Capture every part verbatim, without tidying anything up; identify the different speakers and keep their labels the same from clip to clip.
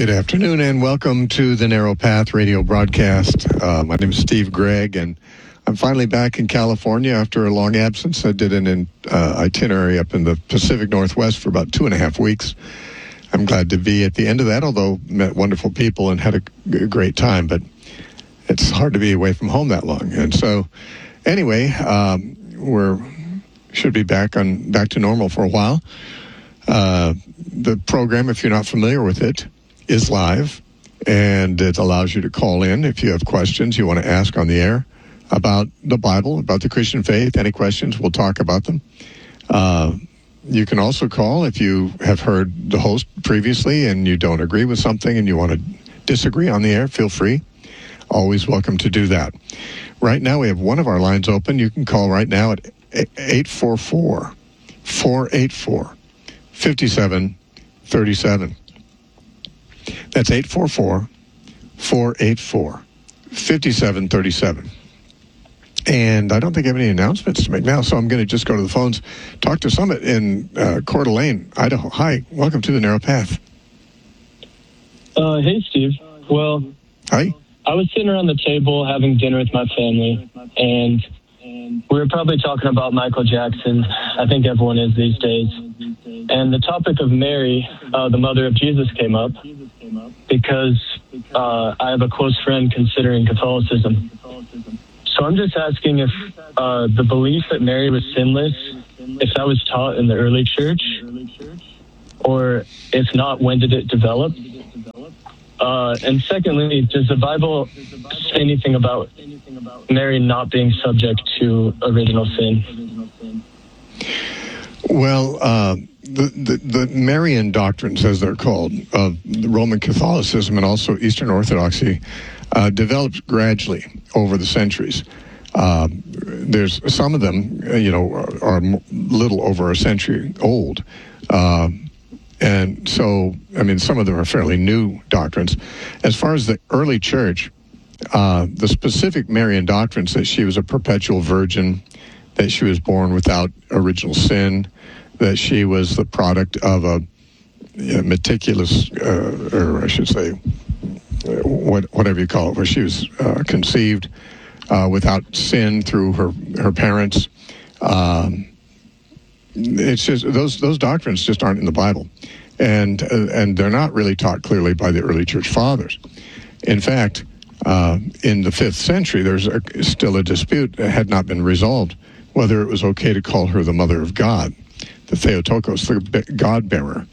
Speaker 1: Good afternoon and welcome to the Narrow Path radio broadcast. Uh, my name is Steve Gregg, and I'm finally back in California after a long absence. I did an uh, itinerary up in the Pacific Northwest for about two and a half weeks. I'm glad to be at the end of that, although met wonderful people and had a g- great time, but it's hard to be away from home that long. And so anyway, um, we're should be back on back to normal for a while. Uh, the program, if you're not familiar with it, is live, and it allows you to call in if you have questions you want to ask on the air about the Bible, about the Christian faith. Any questions, we'll talk about them. Uh, you can also call if you have heard the host previously and you don't agree with something and you want to disagree on the air, feel free. Always welcome to do that. Right now we have one of our lines open. You can call right now at eight four four, four eight four, five seven three seven. That's eight four four, four eight four, five seven three seven. And I don't think I have any announcements to make now, so I'm going to just go to the phones, talk to Summit in uh, Coeur d'Alene, Idaho. Hi, welcome to the Narrow Path.
Speaker 2: Uh, hey, Steve. Well,
Speaker 1: hi.
Speaker 2: I was sitting around the table having dinner with my family, and we were probably talking about Michael Jackson. I think everyone is these days. And the topic of Mary, uh, the mother of Jesus, came up because uh, I have a close friend considering Catholicism. So I'm just asking if uh, the belief that Mary was sinless, if that was taught in the early church, or if not, when did it develop? Uh, and secondly, does the Bible say anything about Mary not being subject to original sin?
Speaker 1: Well, uh, the, the, the Marian doctrines, as they're called, of the Roman Catholicism and also Eastern Orthodoxy, uh, developed gradually over the centuries. Uh, there's some of them, you know, are, are a little over a century old. Uh, and so, I mean, some of them are fairly new doctrines. As far as the early church, uh, the specific Marian doctrines that she was a perpetual virgin, that she was born without original sin, that she was the product of a you know, meticulous, uh, or I should say, what, whatever you call it, where she was uh, conceived uh, without sin through her her parents. Um, it's just those those doctrines just aren't in the Bible, and uh, and they're not really taught clearly by the early church fathers. In fact, uh, in the fifth century, there's a, still a dispute that had not been resolved whether it was okay to call her the Mother of God, the Theotokos, the God-bearer.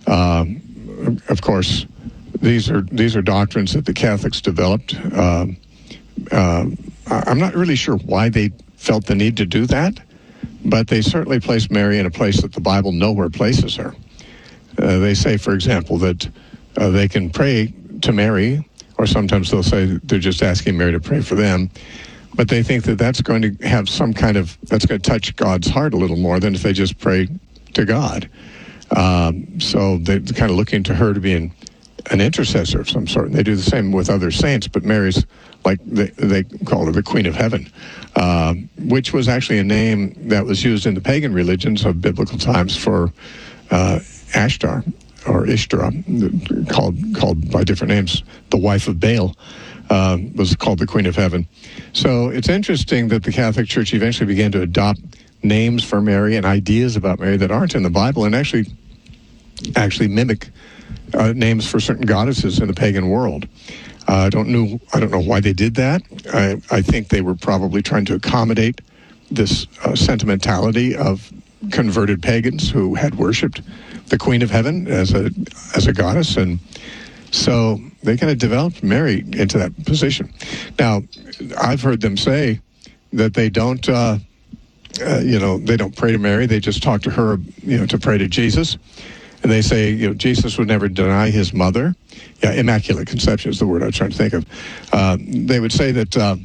Speaker 1: Um, of course, these are these are doctrines that the Catholics developed. Um, uh, I'm not really sure why they felt the need to do that, but they certainly placed Mary in a place that the Bible nowhere places her. Uh, they say, for example, that uh, they can pray to Mary, or sometimes they'll say they're just asking Mary to pray for them. But they think that that's going to have some kind of, that's going to touch God's heart a little more than if they just pray to God. Um, so they're kind of looking to her to be an, an intercessor of some sort. And they do the same with other saints, but Mary's like, they, they call her the Queen of Heaven, uh, which was actually a name that was used in the pagan religions of biblical times for uh, Ashtar, or Ishtar, called, called by different names, the wife of Baal. Uh, was called the Queen of Heaven. So it's interesting that the Catholic Church eventually began to adopt names for Mary and ideas about Mary that aren't in the Bible, and actually actually mimic uh, names for certain goddesses in the pagan world. Uh, I don't know. I don't know why they did that. I, I think they were probably trying to accommodate this uh, sentimentality of converted pagans who had worshipped the Queen of Heaven as a as a goddess, and so they kind of developed Mary into that position. Now, I've heard them say that they don't, uh, uh, you know, they don't pray to Mary. They just talk to her, you know, to pray to Jesus. And they say, you know, Jesus would never deny his mother. Yeah, Immaculate Conception is the word I was trying to think of. Uh, they would say that uh,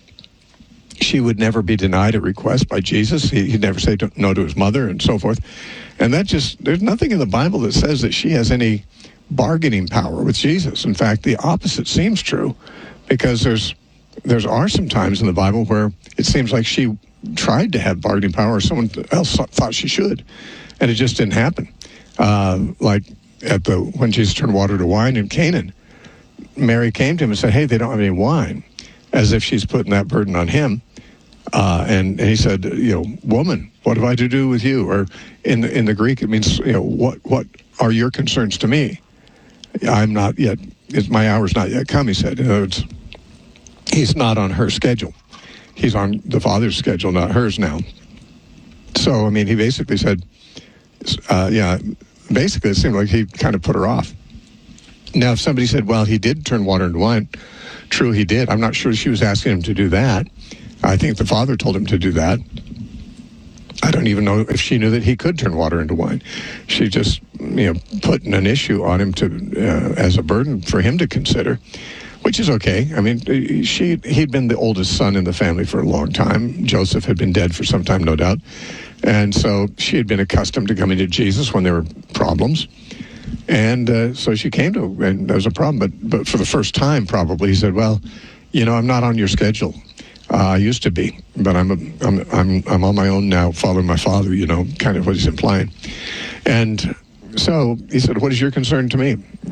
Speaker 1: she would never be denied a request by Jesus. He, he'd never say no to his mother and so forth. And that just, there's nothing in the Bible that says that she has any bargaining power with Jesus. In fact, the opposite seems true, because there's there's are some times in the Bible where it seems like she tried to have bargaining power, or someone else thought she should, and it just didn't happen. Uh, like at the when Jesus turned water to wine in Canaan, Mary came to him and said, "Hey, they don't have any wine," as if she's putting that burden on him. Uh, and, and he said, "You know, woman, what have I to do with you?" Or in the in the Greek, it means, you know, what what are your concerns to me? I'm not yet. It's, my hour's not yet come. He said, in other words, he's not on her schedule. He's on the Father's schedule, not hers now. So, I mean, he basically said, uh, yeah, basically it seemed like he kind of put her off. Now, if somebody said, well, he did turn water into wine, true, he did. I'm not sure she was asking him to do that. I think the Father told him to do that. I don't even know if she knew that he could turn water into wine. She just, you know, put an issue on him to uh, as a burden for him to consider, which is okay. I mean, she he'd been the oldest son in the family for a long time. Joseph had been dead for some time, no doubt. And so she had been accustomed to coming to Jesus when there were problems. And uh, so she came to him, and there was a problem. But, but for the first time, probably, he said, well, you know, I'm not on your schedule. Uh, I used to be, but I'm, a, I'm I'm I'm on my own now, following my Father, you know, kind of what he's implying. And so he said, what is your concern to me?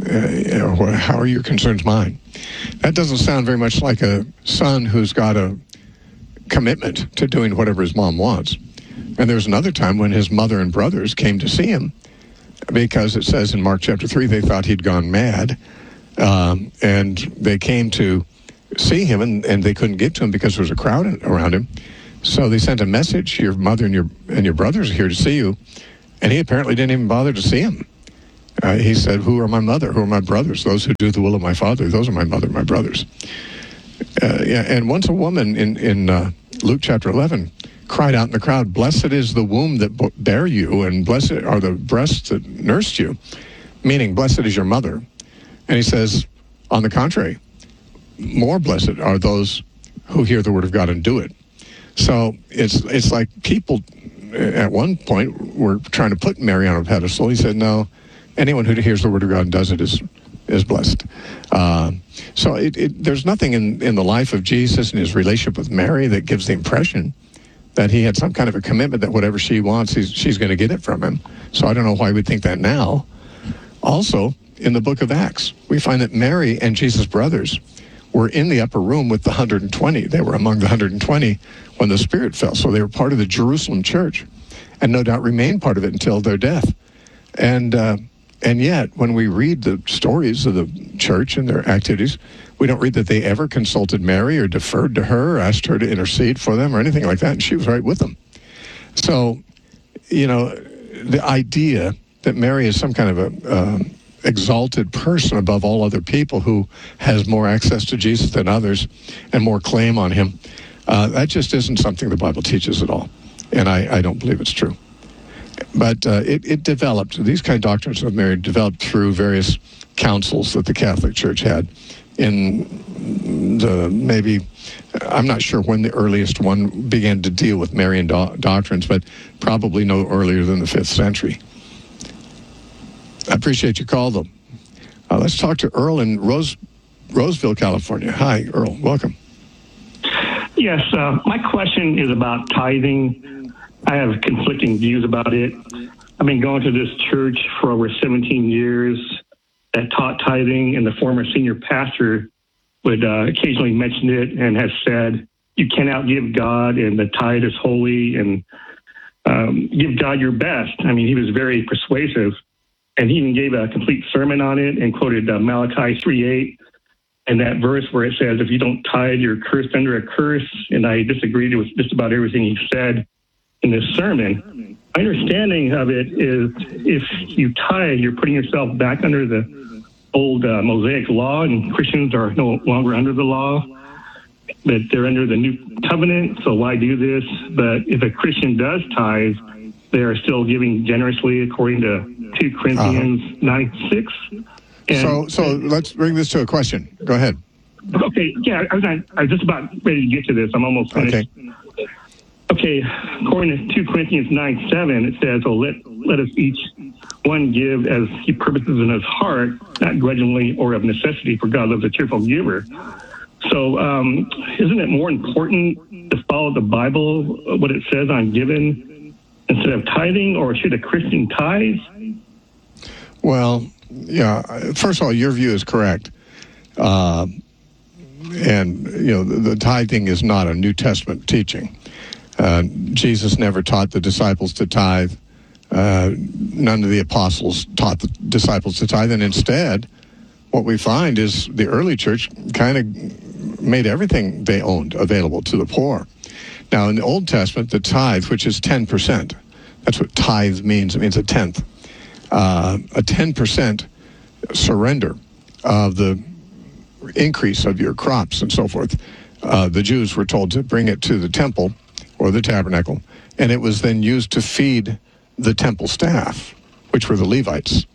Speaker 1: Uh, how are your concerns mine? That doesn't sound very much like a son who's got a commitment to doing whatever his mom wants. And there was another time when his mother and brothers came to see him, because it says in Mark chapter three, they thought he'd gone mad. Um, and they came to see him, and, and they couldn't get to him because there was a crowd around him. So they sent a message, your mother and your and your brothers are here to see you. And he apparently didn't even bother to see him. Uh, he said, who are my mother? Who are my brothers? Those who do the will of my Father. Those are my mother and my brothers. Uh, yeah, and once a woman in, in uh, Luke chapter eleven cried out in the crowd, blessed is the womb that bare you, and blessed are the breasts that nursed you, meaning blessed is your mother. And he says, on the contrary, more blessed are those who hear the word of God and do it. So it's it's like people at one point were trying to put Mary on a pedestal. He said, no, anyone who hears the word of God and does it is is blessed. Uh, so it, it, there's nothing in, in the life of Jesus and his relationship with Mary that gives the impression that he had some kind of a commitment that whatever she wants, he's, she's going to get it from him. So I don't know why we'd think that now. Also, in the book of Acts, we find that Mary and Jesus' brothers were in the upper room with the one hundred twenty. They were among the one hundred twenty when the Spirit fell. So they were part of the Jerusalem church, and no doubt remained part of it until their death. And uh, and yet, when we read the stories of the church and their activities, we don't read that they ever consulted Mary or deferred to her or asked her to intercede for them or anything like that, and she was right with them. So, you know, the idea that Mary is some kind of a uh, exalted person above all other people who has more access to Jesus than others and more claim on him, uh, that just isn't something the Bible teaches at all. And I, I don't believe it's true. But uh, it, it developed, these kind of doctrines of Mary developed through various councils that the Catholic Church had in the maybe, I'm not sure when the earliest one began to deal with Marian do- doctrines, but probably no earlier than the fifth century. I appreciate your call, though. Uh, let's talk to Earl in Rose, Roseville, California. Hi, Earl. Welcome.
Speaker 3: Yes, uh, my question is about tithing. I have conflicting views about it. I've been going to this church for over seventeen years that taught tithing, and the former senior pastor would uh, occasionally mention it and has said, you cannot give God, and the tithe is holy, and um, give God your best. I mean, he was very persuasive. And he even gave a complete sermon on it and quoted uh, Malachi three eight and that verse where it says, if you don't tithe, you're cursed under a curse. And I disagreed with just about everything he said in this sermon. My understanding of it is if you tithe, you're putting yourself back under the old uh, Mosaic law, and Christians are no longer under the law, that they're under the new covenant. So why do this? But if a Christian does tithe, they are still giving generously according to two Corinthians uh-huh. nine six. And,
Speaker 1: so so let's bring this to a question. Go ahead.
Speaker 3: Okay, yeah, I was, I was just about ready to get to this. I'm almost finished. Okay, okay according to two Corinthians nine seven, it says, oh, let, let us each one give as he purposes in his heart, not grudgingly or of necessity, for God loves a cheerful giver. So um, isn't it more important to follow the Bible, what it says on giving, instead of tithing, or should a Christian tithe?
Speaker 1: Well, yeah, first of all, your view is correct. Uh, and, you know, the, the tithing is not a New Testament teaching. Uh, Jesus never taught the disciples to tithe. Uh, none of the apostles taught the disciples to tithe. And instead, what we find is the early church kind of made everything they owned available to the poor. Now, in the Old Testament, the tithe, which is ten percent, that's what tithe means. It means a tenth. Uh, a ten percent surrender of the increase of your crops and so forth. Uh, the Jews were told to bring it to the temple or the tabernacle, and it was then used to feed the temple staff, which were the Levites.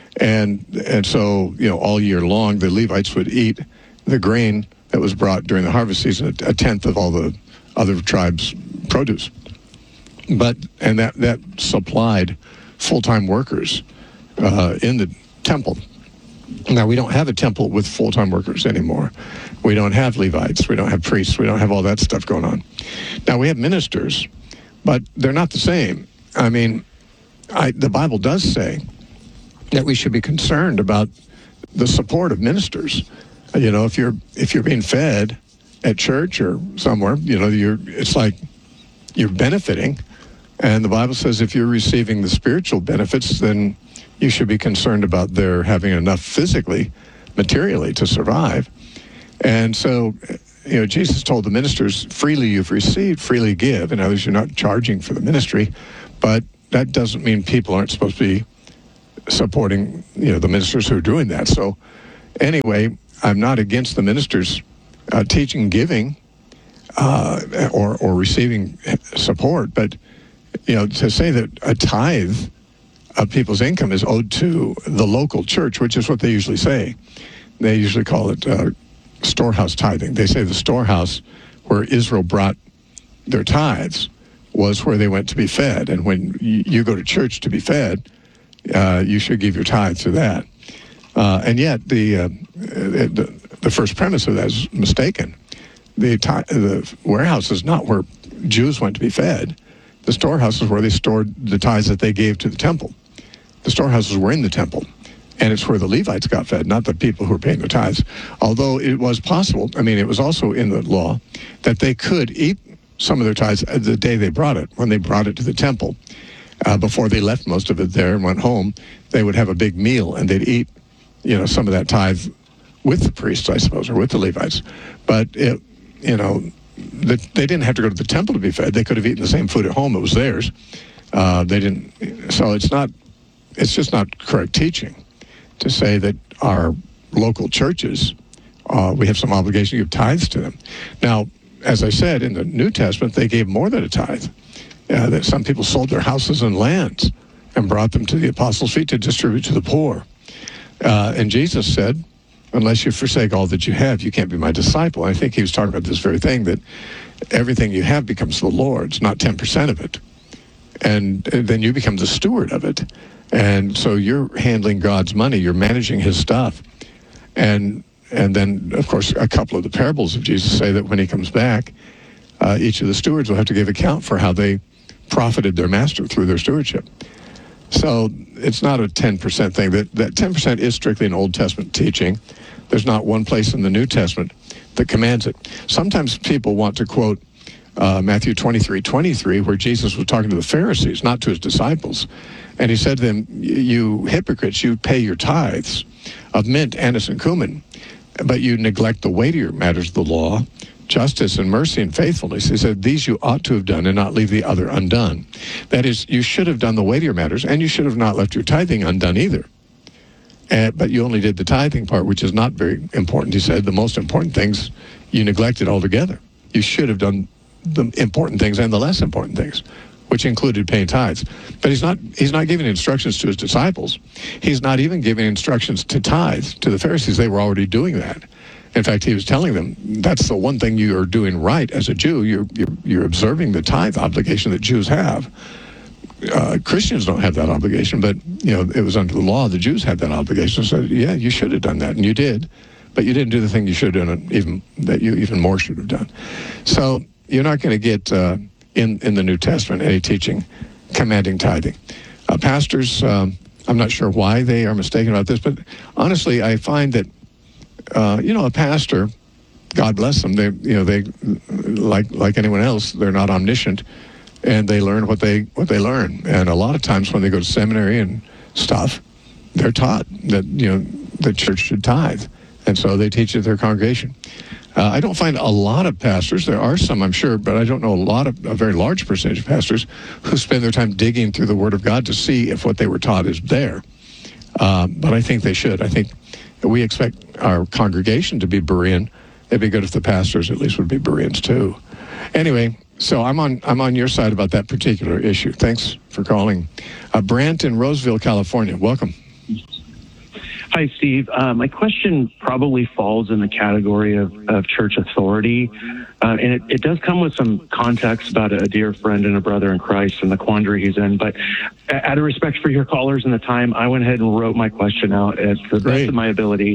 Speaker 1: And and so, you know, all year long, the Levites would eat the grain that was brought during the harvest season, a tenth of all the other tribes' produce. But, and that, that supplied full-time workers uh, in the temple. Now, we don't have a temple with full-time workers anymore. We don't have Levites. We don't have priests. We don't have all that stuff going on. Now, we have ministers, but they're not the same. I mean, I, the Bible does say that we should be concerned about the support of ministers. You know, if you're if you're being fed at church or somewhere, you know, you're it's like you're benefiting. And the Bible says if you're receiving the spiritual benefits, then you should be concerned about their having enough physically, materially to survive. And so, you know, Jesus told the ministers, freely you've received, freely give. In other words, you're not charging for the ministry, but that doesn't mean people aren't supposed to be supporting, you know, the ministers who are doing that. So anyway, I'm not against the ministers uh, teaching giving uh, or, or receiving support, but, you know, to say that a tithe of people's income is owed to the local church, which is what they usually say. They usually call it uh, storehouse tithing. They say the storehouse where Israel brought their tithes was where they went to be fed. And when you, you go to church to be fed, uh, you should give your tithe to that. Uh, and yet the, uh, the the first premise of that is mistaken. The, tithe, the warehouse is not where Jews went to be fed. The storehouse is where they stored the tithes that they gave to the temple. The storehouses were in the temple, and it's where the Levites got fed, not the people who were paying their tithes. Although it was possible, I mean, it was also in the law that they could eat some of their tithes the day they brought it, when they brought it to the temple. Uh, before they left most of it there and went home, they would have a big meal, and they'd eat, you know, some of that tithe with the priests, I suppose, or with the Levites. But, it, you know, the, they didn't have to go to the temple to be fed. They could have eaten the same food at home. It was theirs. Uh, they didn't. So it's not, it's just not correct teaching to say that our local churches, uh, we have some obligation to give tithes to them. Now, as I said, in the New Testament, they gave more than a tithe. Uh, that some people sold their houses and lands and brought them to the apostles' feet to distribute to the poor. Uh, and Jesus said, unless you forsake all that you have, you can't be my disciple. I think he was talking about this very thing, that everything you have becomes the Lord's, not ten percent of it. And then you become the steward of it. And so you're handling God's money. You're managing his stuff. And and then, of course, a couple of the parables of Jesus say that when he comes back, uh, each of the stewards will have to give account for how they profited their master through their stewardship. So it's not a ten percent thing. That, that ten percent is strictly an Old Testament teaching. There's not one place in the New Testament that commands it. Sometimes people want to quote uh, Matthew twenty-three twenty-three, where Jesus was talking to the Pharisees, not to his disciples. And he said to them, you hypocrites, you pay your tithes of mint, anise, and cumin, but you neglect the weightier matters of the law, justice and mercy and faithfulness. He said, these you ought to have done and not leave the other undone. That is, you should have done the weightier matters, and you should have not left your tithing undone either. Uh, but you only did the tithing part, which is not very important. He said the most important things you neglected altogether. You should have done the important things and the less important things, which included paying tithes. But he's not he's not giving instructions to his disciples. He's not even giving instructions to tithe to the Pharisees. They were already doing that. In fact, he was telling them, that's the one thing you are doing right as a Jew. You're, you're, you're observing the tithe obligation that Jews have. Uh, Christians don't have that obligation, but, you know, it was under the law. The Jews had that obligation. So, yeah, you should have done that, and you did. But you didn't do the thing you should have done, even that you even more should have done. So you're not going to get uh, in, in the New Testament any teaching commanding tithing. Uh, pastors um, I'm not sure why they are mistaken about this, but honestly, I find that, uh, you know, a pastor, God bless them, they, you know, they, like like anyone else, they're not omniscient, and they learn what they what they learn. And a lot of times when they go to seminary and stuff, they're taught that, you know, the church should tithe. And so they teach it to their congregation. Uh, I don't find a lot of pastors, there are some, I'm sure, but I don't know a lot of, a very large percentage of pastors who spend their time digging through the Word of God to see if what they were taught is there. Uh, but I think they should. I think we expect our congregation to be Berean. It'd be good if the pastors at least would be Bereans too. Anyway, so I'm on I'm on your side about that particular issue. Thanks for calling. Uh, Brant in Roseville, California. Welcome.
Speaker 4: Hi, Steve. Uh, my question probably falls in the category of, of church authority, uh, and it, it does come with some context about a dear friend and a brother in Christ and the quandary he's in. But out of respect for your callers and the time, I went ahead and wrote my question out at the
Speaker 1: Great.
Speaker 4: best of my ability.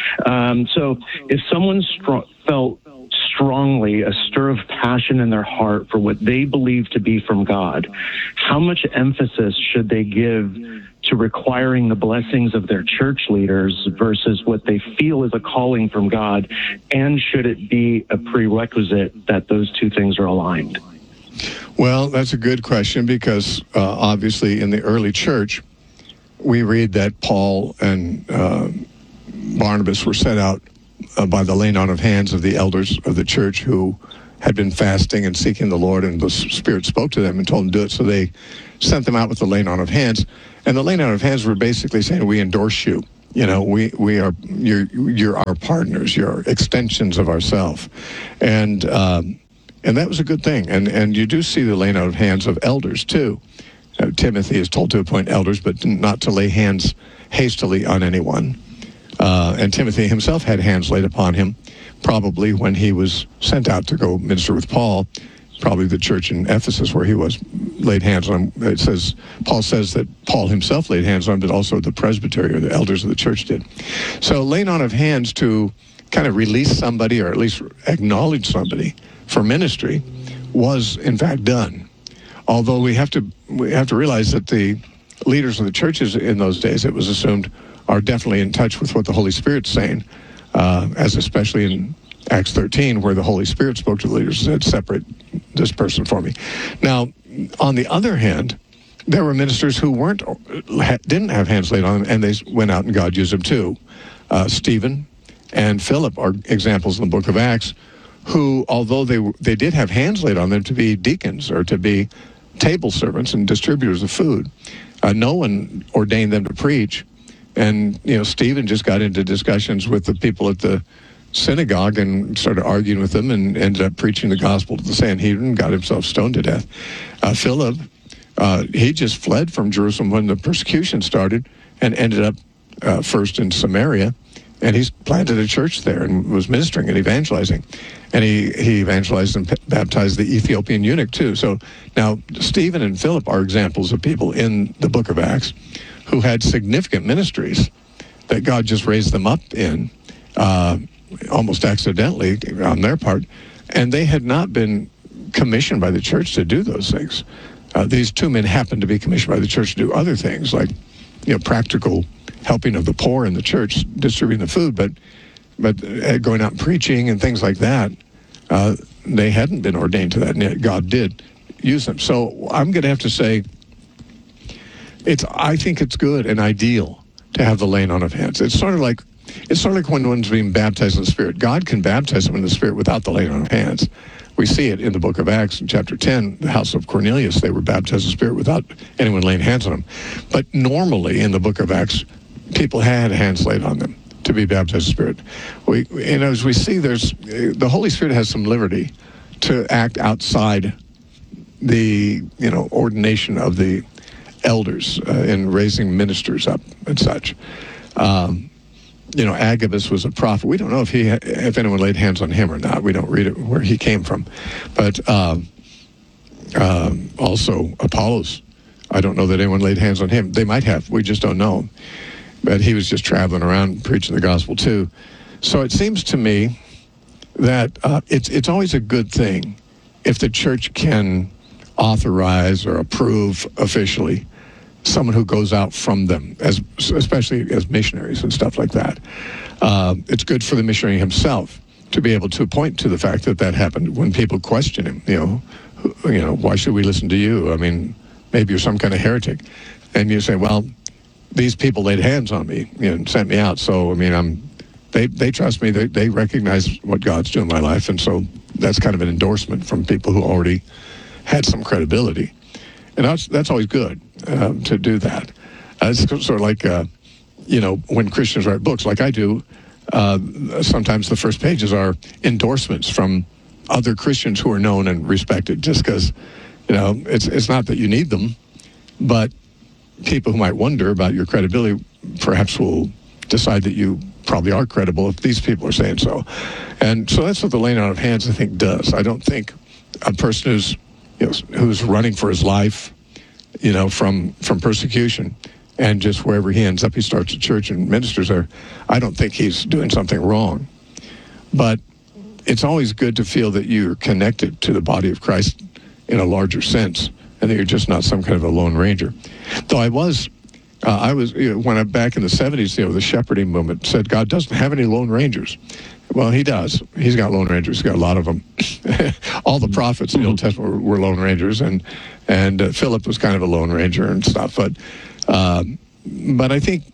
Speaker 4: Um, so if someone stro- felt strongly a stir of passion in their heart for what they believe to be from God, how much emphasis should they give to requiring the blessings of their church leaders versus what they feel is a calling from God? And should it be a prerequisite that those two things are aligned?
Speaker 1: Well, that's a good question because uh, obviously in the early church, we read that Paul and uh, Barnabas were sent out uh, by the laying on of hands of the elders of the church who had been fasting and seeking the Lord, and the Spirit spoke to them and told them to do it. So they sent them out with the laying on of hands. And the laying on of hands were basically saying, we endorse you. You know, we, we are, you're, you're our partners, you're extensions of ourselves. And um, and that was a good thing. And, and you do see the laying on of hands of elders, too. Uh, Timothy is told to appoint elders, but not to lay hands hastily on anyone. Uh, and Timothy himself had hands laid upon him, probably when he was sent out to go minister with Paul, probably the church in Ephesus where he was, laid hands on him. It says, Paul says that Paul himself laid hands on him, but also the presbytery or the elders of the church did. So laying on of hands to kind of release somebody or at least acknowledge somebody for ministry was in fact done. Although we have to we have to realize that the leaders of the churches in those days, it was assumed, are definitely in touch with what the Holy Spirit's saying, uh, as especially in Acts thirteen, where the Holy Spirit spoke to the leaders and said, separate this person for me. Now, on the other hand, there were ministers who weren't, didn't have hands laid on them, and they went out and God used them too. Uh, Stephen and Philip are examples in the book of Acts, who, although they they did have hands laid on them to be deacons or to be table servants and distributors of food, uh, no one ordained them to preach. And, you know, Stephen just got into discussions with the people at the synagogue and started arguing with them and ended up preaching the gospel to the Sanhedrin, got himself stoned to death. Uh, Philip, uh, he just fled from Jerusalem when the persecution started and ended up uh, first in Samaria. And he's planted a church there and was ministering and evangelizing. And he, he evangelized and p- baptized the Ethiopian eunuch too. So now Stephen and Philip are examples of people in the book of Acts who had significant ministries that God just raised them up in, uh, almost accidentally on their part. And they had not been commissioned by the church to do those things. Uh, these two men happened to be commissioned by the church to do other things, like, you know, practical helping of the poor in the church, distributing the food, but but uh, going out and preaching and things like that, uh, they hadn't been ordained to that, and yet God did use them. So I'm going to have to say, it's. I think it's good and ideal to have the laying on of hands. It's sort of like it's sort of like when one's being baptized in the Spirit. God can baptize them in the Spirit without the laying on of hands. We see it in the book of Acts in chapter ten, the house of Cornelius. They were baptized in the Spirit without anyone laying hands on them. But normally in the book of Acts, people had hands laid on them to be baptized in the Spirit. We, and as we see, there's the Holy Spirit has some liberty to act outside the, you know, ordination of the elders uh, in raising ministers up and such. Um, you know, Agabus was a prophet. We don't know if he, if anyone laid hands on him or not. We don't read it where he came from. But um, um, also Apollos, I don't know that anyone laid hands on him. They might have. We just don't know. But he was just traveling around preaching the gospel too. So it seems to me that uh, it's it's always a good thing if the church can authorize or approve officially someone who goes out from them, as especially as missionaries and stuff like that. Uh, it's good for the missionary himself to be able to point to the fact that that happened when people question him. You know, who- you know, why should we listen to you? I mean, maybe you're some kind of heretic, and you say, well, these people laid hands on me, you know, and sent me out. So I mean, I'm they they trust me. They they recognize what God's doing in my life, and so that's kind of an endorsement from people who already had some credibility, and that's that's always good um, to do that. Uh, it's sort of like uh, you know, when Christians write books, like I do. Uh, sometimes the first pages are endorsements from other Christians who are known and respected, just because, you know, it's it's not that you need them, but people who might wonder about your credibility perhaps will decide that you probably are credible if these people are saying so. And so that's what the laying out of hands, I think, does. I don't think a person who's, you know, who's running for his life, you know, from, from persecution, and just wherever he ends up, he starts a church and ministers there, I don't think he's doing something wrong. But it's always good to feel that you're connected to the body of Christ in a larger sense, and that you're just not some kind of a lone ranger. Though I was, uh, I was, you know, when I'm back in the seventies, you know, the shepherding movement said God doesn't have any lone rangers. Well, he does. He's got lone rangers. He's got a lot of them. All the prophets in the Old Testament were, were lone rangers, and and uh, Philip was kind of a lone ranger and stuff. But uh, but I think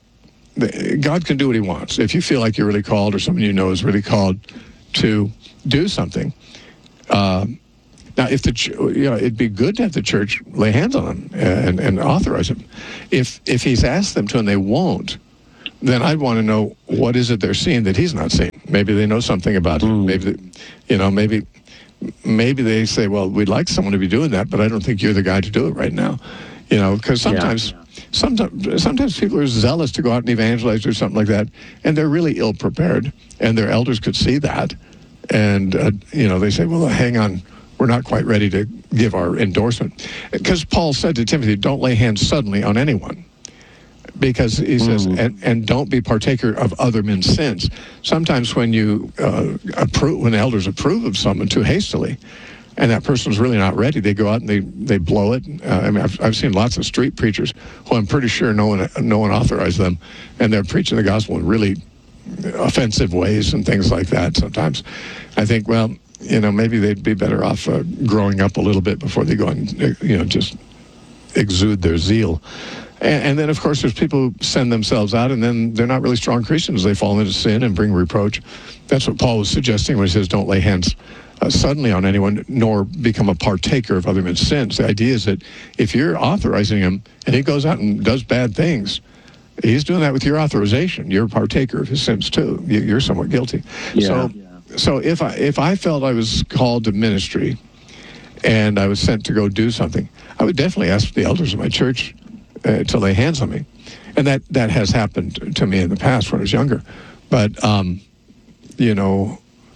Speaker 1: God can do what he wants. If you feel like you're really called, or someone you know is really called to do something. Uh, now, if the ch- you know, it'd be good to have the church lay hands on him and, and authorize him. If if he's asked them to and they won't, then I'd want to know what is it they're seeing that he's not seeing. Maybe they know something about him. Maybe, they, you know, maybe maybe they say, well, we'd like someone to be doing that, but I don't think you're the guy to do it right now. You know, because sometimes, yeah. sometimes, sometimes people are zealous to go out and evangelize or something like that, and they're really ill prepared, and their elders could see that, and uh, you know, they say, well, hang on, we're not quite ready to give our endorsement, because Paul said to Timothy, don't lay hands suddenly on anyone. Because he says, mm. and, and don't be partaker of other men's sins. Sometimes when you uh, approve, when elders approve of someone too hastily, and that person's really not ready, they go out and they, they blow it. Uh, I mean, I've, I've seen lots of street preachers who I'm pretty sure no one no one authorized them, and they're preaching the gospel in really offensive ways and things like that. Sometimes I think, well, you know, maybe they'd be better off uh, growing up a little bit before they go and, you know, just exude their zeal. And, and then, of course, there's people who send themselves out, and then they're not really strong Christians. They fall into sin and bring reproach. That's what Paul was suggesting when he says, don't lay hands uh, suddenly on anyone, nor become a partaker of other men's sins. The idea is that if you're authorizing him, and he goes out and does bad things, he's doing that with your authorization. You're a partaker of his sins, too. You're somewhat guilty. Yeah. So, yeah. so if I if I felt I was called to ministry, and I was sent to go do something, I would definitely ask the elders of my church Uh, to lay hands on me. And that, that has happened to me in the past when I was younger. But, um, you know,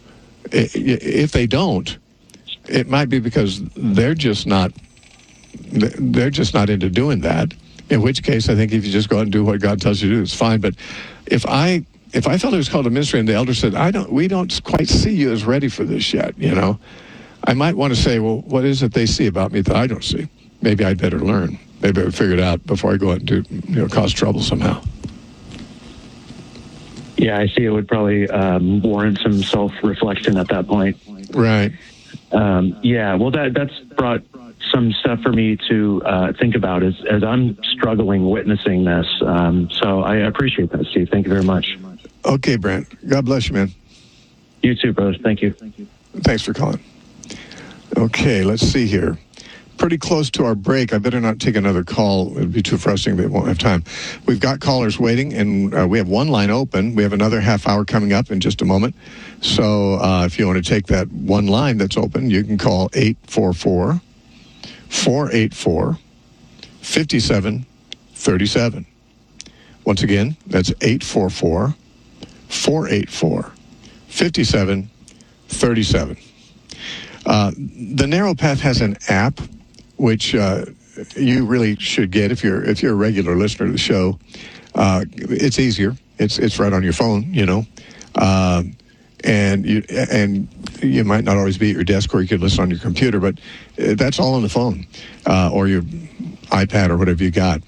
Speaker 1: if they don't, it might be because they're just not, they're just not into doing that. In which case, I think if you just go out and do what God tells you to do, it's fine. But if I, if I felt I was called to ministry and the elder said, I don't, we don't quite see you as ready for this yet, you know, I might want to say, well, what is it they see about me that I don't see? Maybe I'd better learn. Maybe I would figure it out before I go out and do, you know, cause trouble somehow.
Speaker 4: Yeah, I see. It would probably um, warrant some self-reflection at that point.
Speaker 1: Right.
Speaker 4: Um, yeah. Well, that that's brought some stuff for me to uh, think about as as I'm struggling witnessing this. Um, so I appreciate that, Steve. Thank you very much.
Speaker 1: Okay, Brent. God bless you, man.
Speaker 4: You too, brother. Thank you.
Speaker 1: Thanks for calling. Okay, let's see here. Pretty close to our break. I better not take another call. It would be too frustrating. We won't have time. We've got callers waiting, and uh, we have one line open. We have another half hour coming up in just a moment. So uh, if you want to take that one line that's open, you can call eight four four, four eight four, five seven three seven. Once again, that's eight four four, four eight four, five seven three seven. Uh, the Narrow Path has an app, which uh, you really should get if you're if you're a regular listener to the show. Uh, it's easier. It's it's right on your phone, you know, uh, and you and you might not always be at your desk, or you could listen on your computer, but that's all on the phone uh, or your iPad or whatever you got.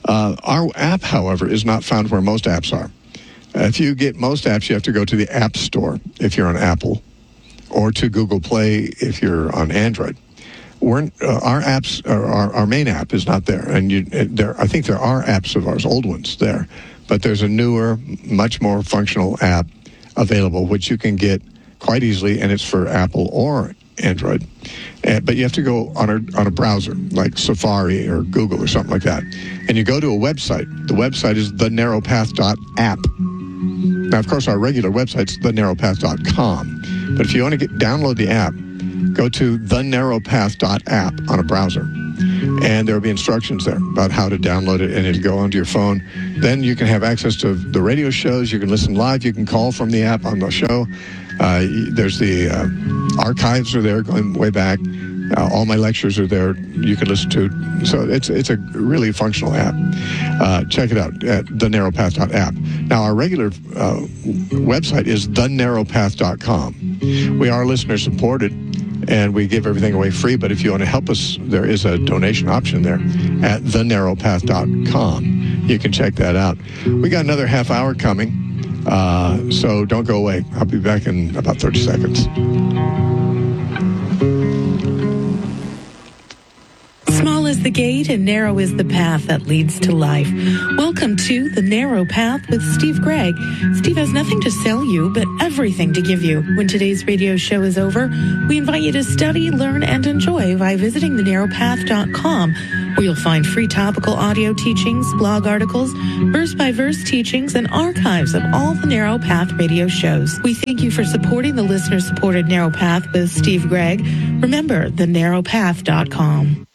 Speaker 1: Uh, our app, however, is not found where most apps are. Uh, if you get most apps, you have to go to the App Store if you're on Apple, or to Google Play if you're on Android. We're, uh, our apps, our, our, our main app is not there, and you, there. I think there are apps of ours, old ones there, but there's a newer, much more functional app available, which you can get quite easily, and it's for Apple or Android. Uh, but you have to go on a on a browser like Safari or Google or something like that, and you go to a website. The website is the narrow path dot app. Now, of course, our regular website's the narrow path dot com, but if you want to get download the app, go to the narrow path dot app on a browser, and there will be instructions there about how to download it, and it'll go onto your phone. Then you can have access to the radio shows. You can listen live. You can call from the app on the show. Uh, there's the uh, archives are there going way back. Uh, all my lectures are there. You can listen to. So it's it's a really functional app. Uh, check it out at the narrow path dot app. Now, our regular uh, website is the narrow path dot com. We are listener supported, and we give everything away free. But if you want to help us, there is a donation option there at the narrow path dot com. You can check that out. We got another half hour coming, uh, so don't go away. I'll be back in about thirty seconds.
Speaker 5: Small is the gate and narrow is the path that leads to life. Welcome to The Narrow Path with Steve Gregg. Steve has nothing to sell you, but everything to give you. When today's radio show is over, we invite you to study, learn, and enjoy by visiting the narrow path dot com, where you'll find free topical audio teachings, blog articles, verse-by-verse teachings, and archives of all the Narrow Path radio shows. We thank you for supporting the listener-supported Narrow Path with Steve Gregg. Remember, the narrow path dot com.